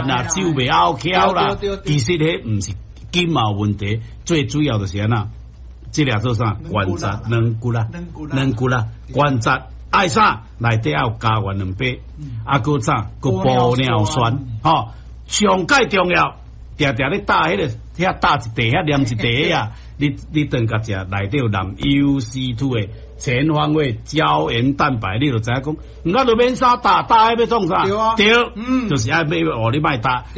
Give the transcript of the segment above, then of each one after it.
管啦，手袂拗翘啦，其实迄毋是筋毛问题，最主要就是安那，这俩做啥？关节软骨啦，关节爱啥？内底要加完2倍，搁啥？搁玻尿酸，吼，上介重要，定定咧打迄个，遐打一地，遐念一地啊，你等甲食内底有含 UC2 的全方位胶原蛋白，你就知影讲，我就免啥打要创啥？对，就是爱要学你卖打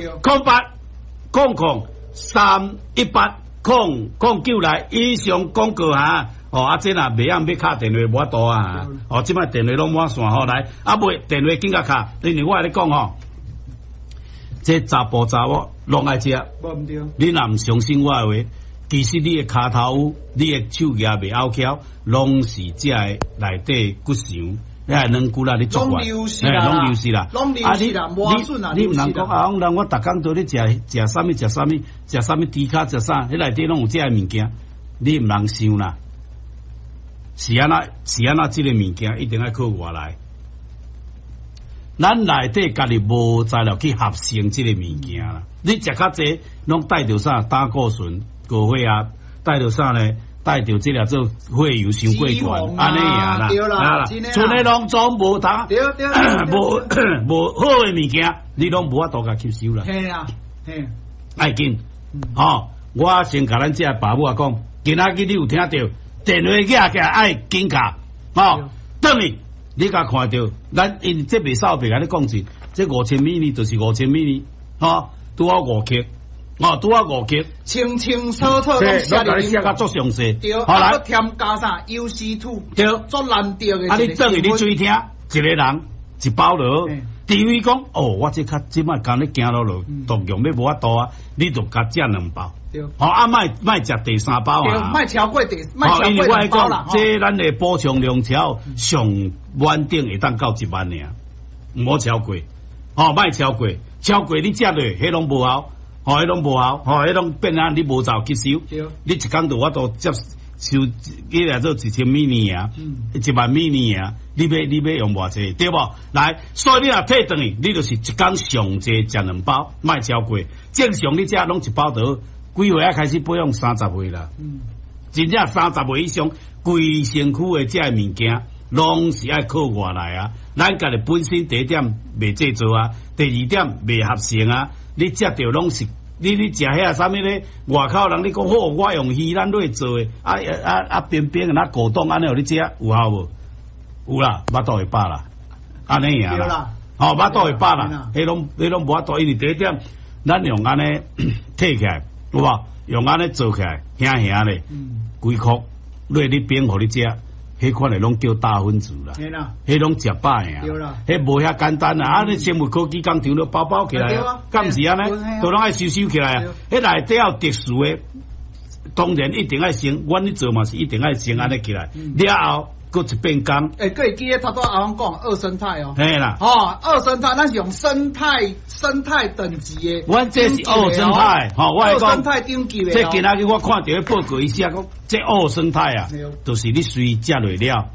0800318009来以上广告哈。这若袂晓要敲电话无多啊！即摆电话拢满线来，袂电话紧甲敲，因为我甲你讲这查甫查某拢爱食。你若毋相信我的话，其实你的骹头、你的手也袂拗翘，拢是这内底骨髓。软骨啦，你做完，拢流失啦，你毋通讲人我逐工都咧食啥物，猪骹食啥，迄内底拢有这物件，你毋通想啦。是安那，这个物件一定要靠外来，咱内底家己无材料去合成这个物件啦。你食较济，拢带着啥？胆固醇、高血压，带着啥呢？带着这俩做血油伤过悬，安尼样啦，剩的拢总无通，无好的物件，你拢无法度甲吸收啦。 嘿， 爱紧，我先甲咱这爸母啊讲，今仔日你有听到电话架起来爱紧卡，等你甲看到，咱因这袂少别甲你讲起，这5000米呢就是5000米呢，拄好5克。拄好5克， 清清楚楚拢写你写甲足详细。 对，来添加啥 UC2， 对，足难得的。 你等于你注意听，一个人一包落，除非讲我即摆刚咧行落毒用要无法度啊，你就甲食2包。对，卖食第3包啊， 卖超过因为我讲啦， 这咱的补充量条上稳定会当到1万尔，唔好超过，卖超过你食落，迄拢无效。迄拢无效，迄拢变啊！你无照吸收，你一工就我都接收，你来做1000米尼啊，1万米尼啊，你要用偌济，对无？来，所以你若退转去，你就是一工上济食2包，卖超过。正常你食拢1包就几岁开始培养30岁啦。真正30岁以上，规身躯的这物件，拢是爱靠外来啊。咱家己本身第一点袂制作啊，第二点袂合成啊。你食着拢是你食遐啥物咧？外口人你讲好，我用鱼咱类做诶，边边那果冻安尼，你食有效无？有啦，巴肚会饱啦，安尼样啦。巴肚会饱啦，迄拢无法度，因为第一点，咱用安尼摕起来，有无？用安尼做起来，轻轻咧，几箍落你冰互你食。迄款诶拢叫大分子啦，迄拢食饱呀，迄无遐简单啊！你生物科技工厂都包起来，敢毋是安尼？都拢爱收起来啊！迄内底要特殊诶，当然一定爱先，阮咧做嘛是一定爱先安尼起来，了后搁一变工。 佫会记咧，差不多阿翁讲二生态哦。 嘿啦， 二生态，咱是用生态等级诶。 阮这是二生态，我二生态顶级诶。 这今仔日我看到咧报告伊写讲，这二生态啊，就是你随食落了，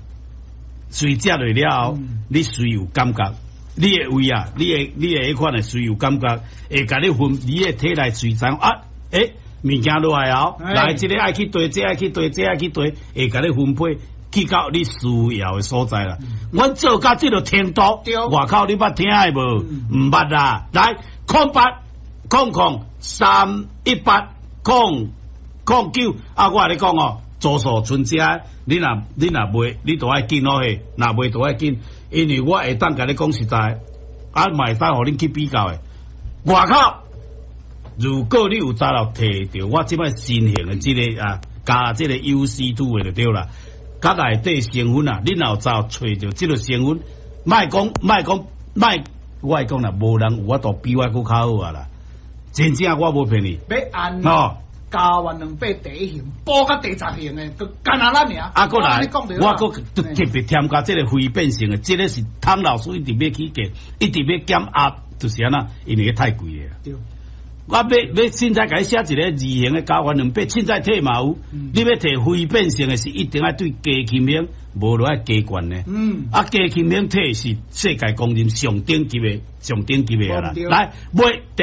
你随有感觉，你诶胃啊，你诶迄款诶随有感觉，会甲你分你诶体内随知物件落来后，来这个爱去对，这爱去对，会甲你分配。去到你需要的所在啦，阮做到这个程度，外口你捌听的无？毋捌啦。来0800318009，我你讲左手存家，你若袂，你都爱紧嘿，若袂都爱紧，因为我会当甲你讲实在，会当互恁去比较的。外口，如果你有早了摕到我即摆新型的这个加这个 UC2 的就对啦。甲内底成分啊，你若有找找着即个成分，莫讲，我讲啦，无人有法度比我佫较好啊啦。真正我无骗你。 要按加完2倍第1型，补到第10型诶，就干那咱尔。 过来，我佫特别添加即个非变性诶，即个是汤老师一直要起价，一直要减压，就是安那，因为太贵诶。我要凊彩甲你写一个2型诶加完2倍，凊彩摕嘛有。你要摕非变性诶，是一定要对加轻型，无落爱加悬呢。加轻型摕是世界公认上顶级诶啦。来买。